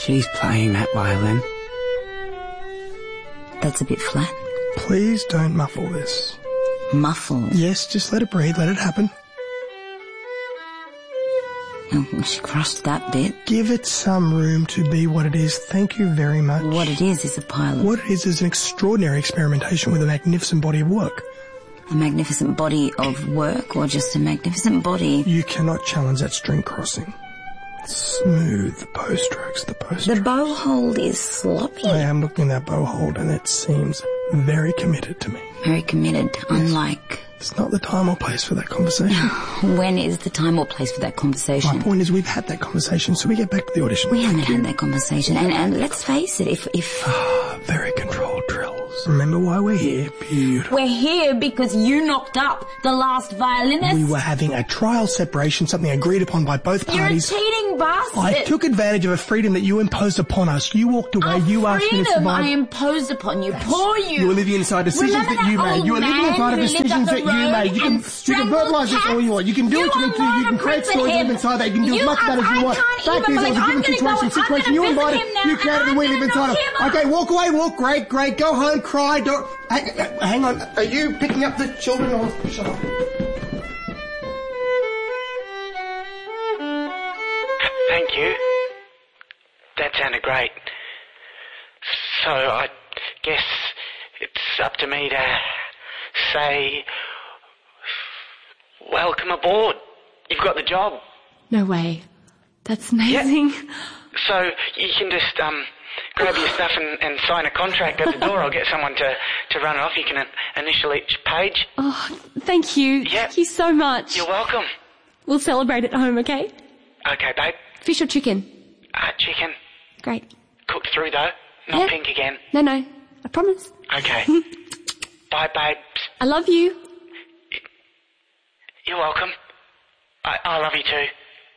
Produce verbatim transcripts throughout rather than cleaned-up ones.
She's playing that violin. That's a bit flat. Please don't muffle this. Muffle? Yes, just let it breathe, let it happen. Oh, she crushed that bit. Give it some room to be what it is. Thank you very much. What it is is a pilot. What it is is an extraordinary experimentation with a magnificent body of work. A magnificent body of work or just a magnificent body? You cannot challenge that string crossing. Smooth, the bow strokes, the bow strokes. The bow hold is sloppy. I am looking at that bow hold and it seems very committed to me. Very committed, yes. Unlike... It's not the time or place for that conversation. When is the time or place for that conversation? My point is we've had that conversation, so we get back to the audition. We haven't had that conversation. And, and let's face it, if... if very controlled drills. Remember why we're here? Beautiful. We're here because you knocked up the last violinist. We were having a trial separation, something agreed upon by both parties. You're a cheating bastard. I took advantage of a freedom that you imposed upon us. You walked away. A you asked me to survive. I imposed upon you. Poor you. You were living inside decisions Remember that you that made. You were living inside of decisions that you made. You can, you can verbalize this all you want. You can do you what you can do. You can create stories live inside that. You can do you as much of that as you want. Fact is, it was a given situation. Situation you invited. You created and we live inside of. Okay, walk away. Walk. Great, great. Go home. Cry. Don't. Hang on. Are you picking up the children or shut up? Thank you. That sounded great. So I guess it's up to me to say, welcome aboard. You've got the job. No way. That's amazing. Yep. So you can just um grab your stuff and, and sign a contract at the door. I'll get someone to, to run it off. You can uh, initial each page. Oh, thank you. Yep. Thank you so much. You're welcome. We'll celebrate at home, okay? Okay, babe. Fish or chicken? Uh, chicken. Great. Cooked through, though. Not yeah. pink again. No, no. I promise. Okay. Bye, babes. I love you. You're welcome. I, I love you too.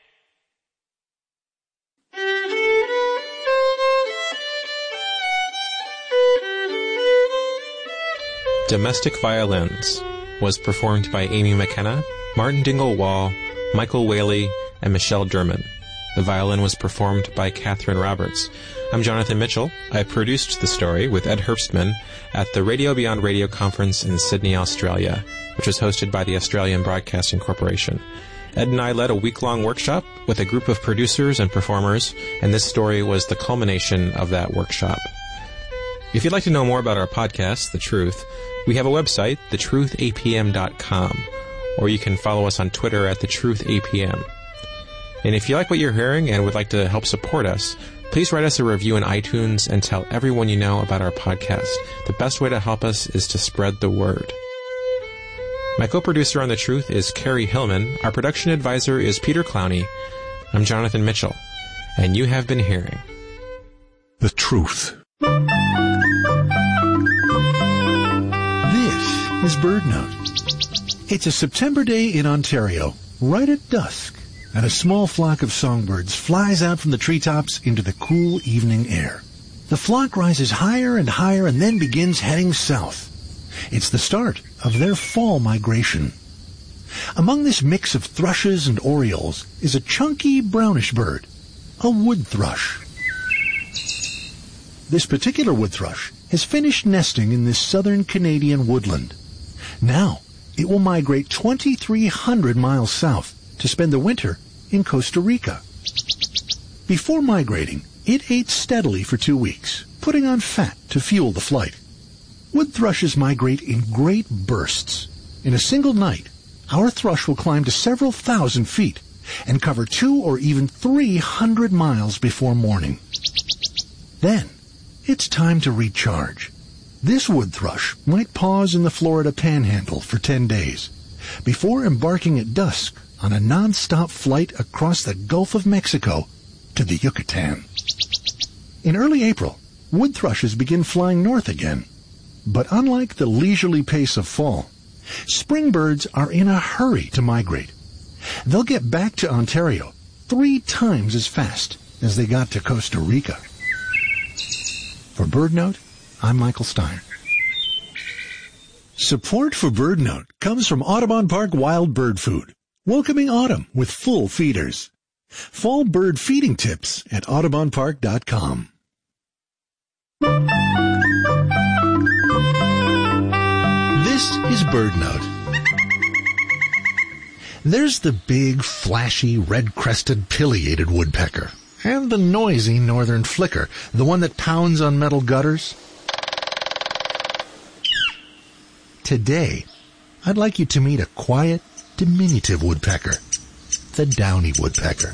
Domestic Violins was performed by Amy McKenna, Martin Dingle-Wall, Michael Whaley, and Michelle Derman. The violin was performed by Catherine Roberts. I'm Jonathan Mitchell. I produced the story with Ed Herbstman at the Radio Beyond Radio Conference in Sydney, Australia, which was hosted by the Australian Broadcasting Corporation. Ed and I led a week-long workshop with a group of producers and performers, and this story was the culmination of that workshop. If you'd like to know more about our podcast, The Truth, we have a website, the truth a p m dot com, or you can follow us on Twitter at the truth a p m. And if you like what you're hearing and would like to help support us, please write us a review in iTunes and tell everyone you know about our podcast. The best way to help us is to spread the word. My co-producer on The Truth is Carrie Hillman. Our production advisor is Peter Clowney. I'm Jonathan Mitchell, and you have been hearing The Truth. This is BirdNote. It's a September day in Ontario, right at dusk, and a small flock of songbirds flies out from the treetops into the cool evening air. The flock rises higher and higher and then begins heading south. It's the start of their fall migration. Among this mix of thrushes and orioles is a chunky brownish bird, a wood thrush. This particular wood thrush has finished nesting in this southern Canadian woodland. Now, it will migrate twenty-three hundred miles south to spend the winter in Costa Rica. Before migrating, it ate steadily for two weeks, putting on fat to fuel the flight. Wood thrushes migrate in great bursts. In a single night, our thrush will climb to several thousand feet and cover two or even three hundred miles before morning. Then, it's time to recharge. This wood thrush might pause in the Florida Panhandle for ten days before embarking at dusk on a non-stop flight across the Gulf of Mexico to the Yucatan. In early April, wood thrushes begin flying north again. But unlike the leisurely pace of fall, spring birds are in a hurry to migrate. They'll get back to Ontario three times as fast as they got to Costa Rica. For BirdNote, I'm Michael Stein. Support for BirdNote comes from Audubon Park Wild Bird Food, welcoming autumn with full feeders. Fall bird feeding tips at audubon park dot com. This is BirdNote. There's the big, flashy, red-crested, pileated woodpecker, and the noisy northern flicker, the one that pounds on metal gutters. Today, I'd like you to meet a quiet, diminutive woodpecker, the downy woodpecker.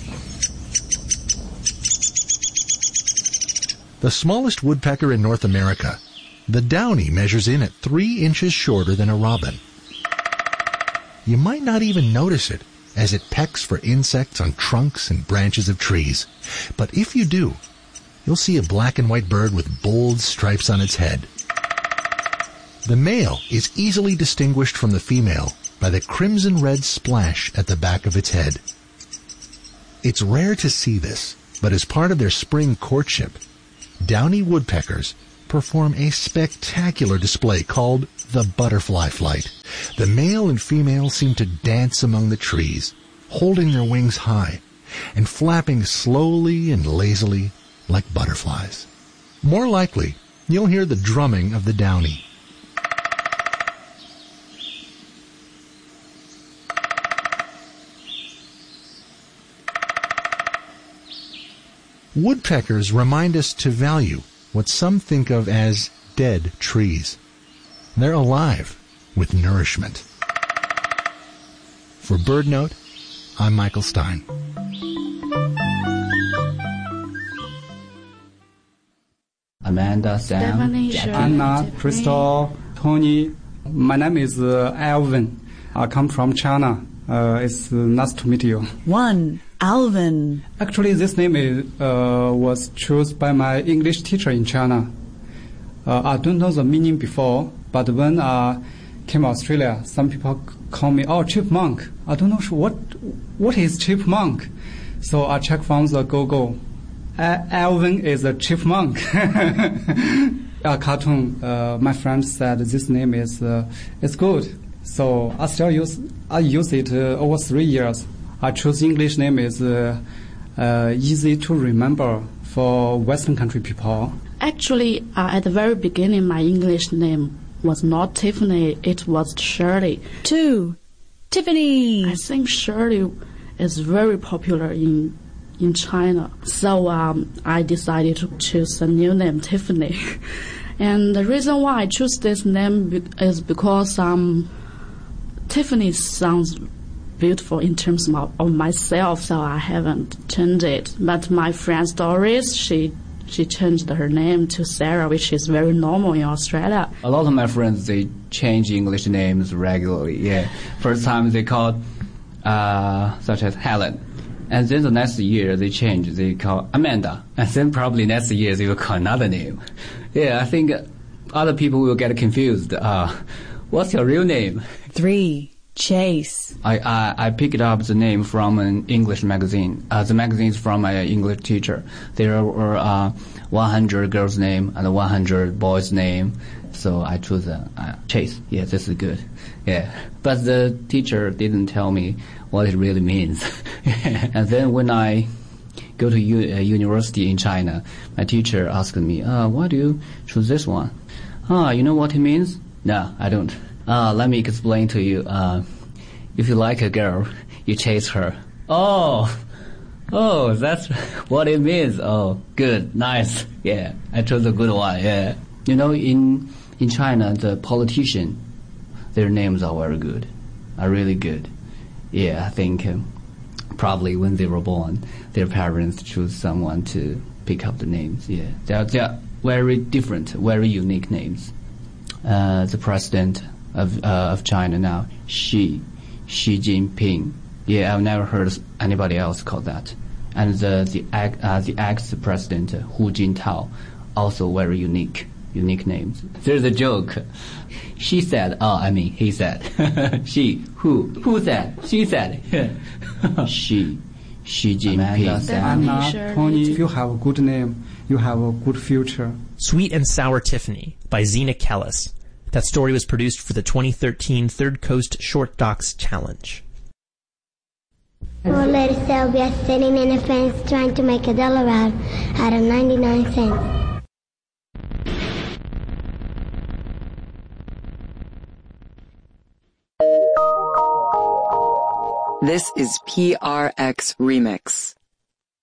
The smallest woodpecker in North America, the downy measures in at three inches shorter than a robin. You might not even notice it as it pecks for insects on trunks and branches of trees. But if you do, you'll see a black and white bird with bold stripes on its head. The male is easily distinguished from the female by the crimson-red splash at the back of its head. It's rare to see this, but as part of their spring courtship, downy woodpeckers perform a spectacular display called the butterfly flight. The male and female seem to dance among the trees, holding their wings high and flapping slowly and lazily like butterflies. More likely, you'll hear the drumming of the downy. Woodpeckers remind us to value what some think of as dead trees. They're alive with nourishment. For BirdNote, I'm Michael Stein. Amanda, Sam, Stephanie, Jackie, Anna, Crystal, Tony. My name is uh, Alvin. I come from China. Uh, it's uh, nice to meet you. One, Alvin. Actually, this name is, uh, was chosen by my English teacher in China. Uh, I don't know the meaning before, but when I came to Australia, some people call me, oh, chipmunk. I don't know what what is chipmunk. So I checked from the Google. Uh, Alvin is a chipmunk. A cartoon. Uh, my friend said this name is uh, is good. So I still use I use it uh, over three years. I choose English name is uh, uh, easy to remember for Western country people. Actually, uh, at the very beginning, my English name was not Tiffany. It was Shirley. Two, Tiffany. I think Shirley is very popular in in China. So um, I decided to choose a new name, Tiffany. And the reason why I choose this name be- is because um. Tiffany sounds beautiful in terms of, of myself, so I haven't changed it. But my friend Doris, she she changed her name to Sarah, which is very normal in Australia. A lot of my friends, they change English names regularly. Yeah, first time they called uh, such as Helen, and then the next year they change, they call Amanda, and then probably next year they will call another name. Yeah, I think other people will get confused. Uh, what's your real name? Three, Chase. I, I, I picked up the name from an English magazine. Uh, the magazine is from my English teacher. There were uh, one hundred girls' name and one hundred boys' name. So I chose uh, uh, Chase. Yeah, this is good. Yeah. But the teacher didn't tell me what it really means. And then when I go to u- uh, university in China, my teacher asked me, uh, why do you choose this one? Ah, you know what it means? No, I don't. Uh, let me explain to you. Uh, if you like a girl, you chase her. Oh, oh, that's what it means. Oh, good, nice. Yeah, I chose a good one. Yeah, you know, in in China, the politician, their names are very good, are really good. Yeah, I think um, probably when they were born, their parents choose someone to pick up the names. Yeah, they are they are very different, very unique names. Uh, the president of uh, of China now, Xi, Xi Jinping. Yeah, I've never heard anybody else call that. And the the uh, the ex-president uh, Hu Jintao, also very unique, unique names. There's a joke. She said, oh, I mean, he said. She, who, who said? She said. Xi, Xi Jinping. Anna, Tony, if you have a good name, you have a good future. Sweet and Sour Tiffany by Zena Kellis. That story was produced for the twenty thirteen Third Coast Short Docs Challenge. Poor little Sylvia sitting in a fence trying to make a dollar out, out of ninety-nine cents. This is P R X Remix.